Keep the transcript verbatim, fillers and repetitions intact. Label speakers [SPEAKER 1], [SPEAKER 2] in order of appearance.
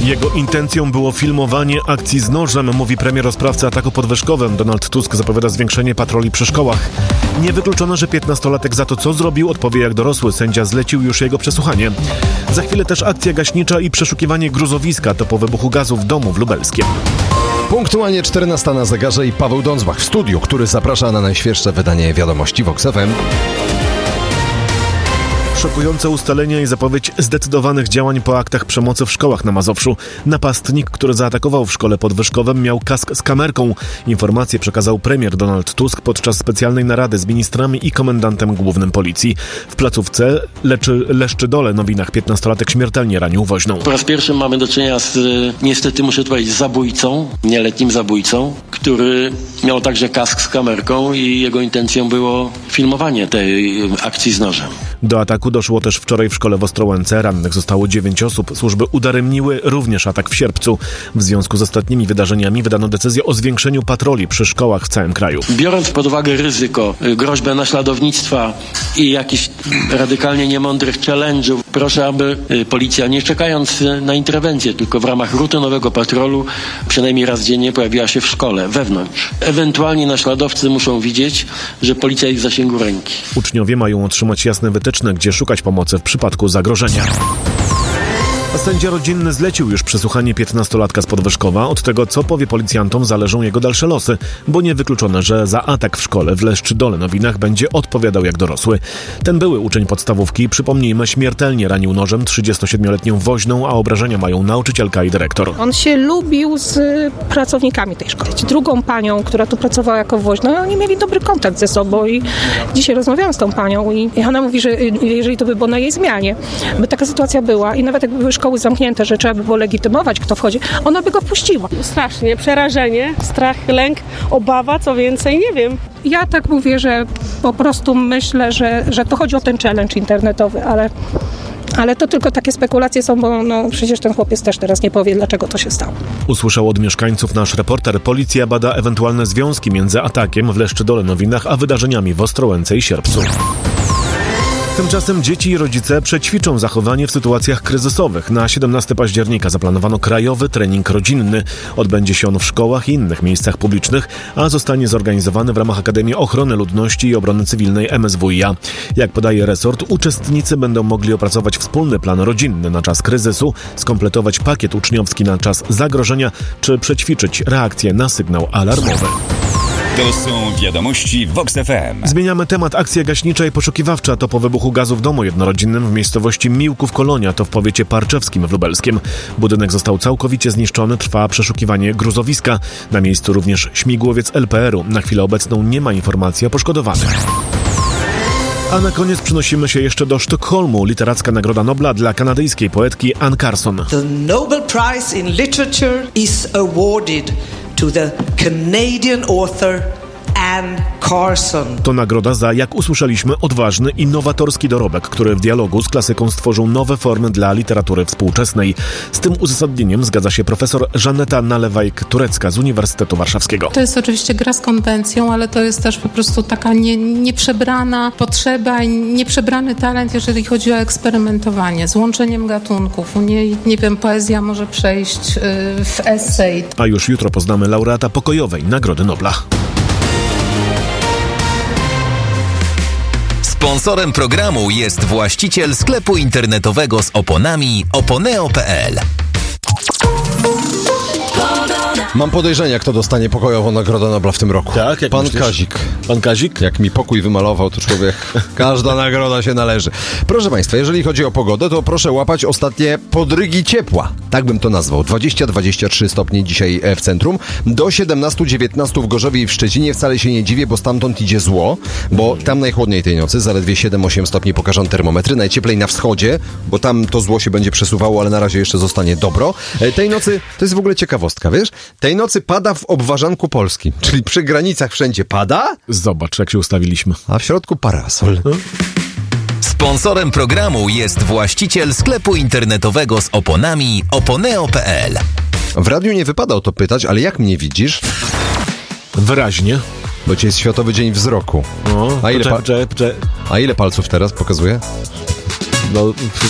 [SPEAKER 1] Jego intencją było filmowanie akcji z nożem, mówi premier o sprawcy ataku pod Wyszkowem. Donald Tusk zapowiada zwiększenie patroli przy szkołach. Niewykluczone, że piętnastolatek za to, co zrobił, odpowie jak dorosły. Sędzia zlecił już jego przesłuchanie. Za chwilę też akcja gaśnicza i przeszukiwanie gruzowiska. To po wybuchu gazu w domu w Lubelskiem.
[SPEAKER 2] Punktualnie czternasta na zegarze i Paweł Dądzbach w studiu, który zaprasza na najświeższe wydanie Wiadomości Vox F M.
[SPEAKER 1] Szokujące ustalenia i zapowiedź zdecydowanych działań po aktach przemocy w szkołach na Mazowszu. Napastnik, który zaatakował w szkole pod Wyszkowem, miał kask z kamerką. Informację przekazał premier Donald Tusk podczas specjalnej narady z ministrami i komendantem głównym policji. W placówce Leczy, Leszczydole Nowinach piętnastolatek śmiertelnie ranił woźną.
[SPEAKER 3] Po raz pierwszy mamy do czynienia z, niestety muszę to powiedzieć, zabójcą, nieletnim zabójcą, który miał także kask z kamerką i jego intencją było filmowanie tej akcji z nożem.
[SPEAKER 1] Do ataku doszło też wczoraj w szkole w Ostrołęce. Rannych zostało dziewięć osób. Służby udaremniły również atak w Sierpcu. W związku z ostatnimi wydarzeniami wydano decyzję o zwiększeniu patroli przy szkołach w całym kraju.
[SPEAKER 3] Biorąc pod uwagę ryzyko, groźbę naśladownictwa i jakichś radykalnie niemądrych challenge'ów, proszę, aby policja, nie czekając na interwencję, tylko w ramach rutynowego patrolu, przynajmniej raz dziennie pojawiła się w szkole, wewnątrz. Ewentualnie naśladowcy muszą widzieć, że policja jest w zasięgu ręki.
[SPEAKER 1] Uczniowie mają otrzymać jasne wytyczne, gdzie szukać pomocy w przypadku zagrożenia. A sędzia rodzinny zlecił już przesłuchanie piętnastolatka z Podwyżkowa. Od tego, co powie policjantom, zależą jego dalsze losy, bo niewykluczone, że za atak w szkole w Leszczydole Nowinach będzie odpowiadał jak dorosły. Ten były uczeń podstawówki, przypomnijmy, śmiertelnie ranił nożem trzydziestosiedmioletnią woźną, a obrażenia mają nauczycielka i dyrektor.
[SPEAKER 4] On się lubił z pracownikami tej szkoły. Drugą panią, która tu pracowała jako woźna, oni mieli dobry kontakt ze sobą i dzisiaj rozmawiałam z tą panią i ona mówi, że jeżeli to by było na jej zmianie, by taka sytuacja była i nawet jakby były szkoły zamknięte, że trzeba by było legitymować, kto wchodzi, ona by go wpuściła.
[SPEAKER 5] Strasznie, przerażenie, strach, lęk, obawa, co więcej, nie wiem.
[SPEAKER 4] Ja tak mówię, że po prostu myślę, że, że to chodzi o ten challenge internetowy, ale, ale to tylko takie spekulacje są, bo no, przecież ten chłopiec też teraz nie powie, dlaczego to się stało.
[SPEAKER 1] Usłyszał od mieszkańców nasz reporter. Policja bada ewentualne związki między atakiem w Leszczydole Nowinach a wydarzeniami w Ostrołęce i Sierpcu. Tymczasem dzieci i rodzice przećwiczą zachowanie w sytuacjach kryzysowych. Na siedemnastego października zaplanowano krajowy trening rodzinny. Odbędzie się on w szkołach i innych miejscach publicznych, a zostanie zorganizowany w ramach Akademii Ochrony Ludności i Obrony Cywilnej M S W i A. Jak podaje resort, uczestnicy będą mogli opracować wspólny plan rodzinny na czas kryzysu, skompletować pakiet uczniowski na czas zagrożenia, czy przećwiczyć reakcję na sygnał alarmowy.
[SPEAKER 6] To są wiadomości Vox F M.
[SPEAKER 1] Zmieniamy temat. Akcja gaśnicza i poszukiwawcza to po wybuchu gazu w domu jednorodzinnym w miejscowości Miłków-Kolonia, to w powiecie parczewskim w Lubelskiem. Budynek został całkowicie zniszczony, trwa przeszukiwanie gruzowiska. Na miejscu również śmigłowiec L P R u. Na chwilę obecną nie ma informacji o poszkodowanych. A na koniec przenosimy się jeszcze do Sztokholmu. Literacka Nagroda Nobla dla kanadyjskiej poetki Anne Carson.
[SPEAKER 7] The Nobel Prize in Literature is awarded to the Canadian author Anne Carson.
[SPEAKER 1] To nagroda za, jak usłyszeliśmy, odważny i nowatorski dorobek, który w dialogu z klasyką stworzył nowe formy dla literatury współczesnej. Z tym uzasadnieniem zgadza się profesor Żaneta Nalewajk-Turecka z Uniwersytetu Warszawskiego.
[SPEAKER 8] To jest oczywiście gra z konwencją, ale to jest też po prostu taka nie, nieprzebrana potrzeba i nieprzebrany talent, jeżeli chodzi o eksperymentowanie z łączeniem gatunków. Nie, nie wiem, poezja może przejść yy, w esej.
[SPEAKER 1] A już jutro poznamy laureata pokojowej Nagrody Nobla.
[SPEAKER 9] Sponsorem programu jest właściciel sklepu internetowego z oponami oponeo kropka p l.
[SPEAKER 2] Mam podejrzenia, kto dostanie pokojową Nagrodę Nobla w tym roku.
[SPEAKER 1] Tak, jak
[SPEAKER 2] Pan
[SPEAKER 1] myślisz?
[SPEAKER 2] Kazik.
[SPEAKER 1] Pan Kazik?
[SPEAKER 2] Jak mi pokój wymalował, to człowiek, każda nagroda się należy. Proszę Państwa, jeżeli chodzi o pogodę, to proszę łapać ostatnie podrygi ciepła. Tak bym to nazwał. dwadzieścia do dwudziestu trzech stopni dzisiaj w centrum. Do siedemnastu do dziewiętnastu w Gorzowie i w Szczecinie. Wcale się nie dziwię, bo stamtąd idzie zło, bo tam najchłodniej tej nocy, zaledwie siedem do ośmiu stopni pokażą termometry. Najcieplej na wschodzie, bo tam to zło się będzie przesuwało, ale na razie jeszcze zostanie dobro. Tej nocy, to jest w ogóle ciekawostka, wiesz? Tej nocy pada w obwarzanku Polski, czyli przy granicach wszędzie pada.
[SPEAKER 1] Zobacz, jak się ustawiliśmy.
[SPEAKER 2] A w środku parasol.
[SPEAKER 9] Sponsorem programu jest właściciel sklepu internetowego z oponami oponeo kropka p l.
[SPEAKER 2] W radiu nie wypada o to pytać, ale jak mnie widzisz?
[SPEAKER 1] Wyraźnie.
[SPEAKER 2] Bo dzisiaj jest Światowy Dzień Wzroku.
[SPEAKER 1] No,
[SPEAKER 2] a, ile
[SPEAKER 1] poczekaj, poczekaj, poczekaj.
[SPEAKER 2] a ile palców teraz pokazuje?
[SPEAKER 1] No,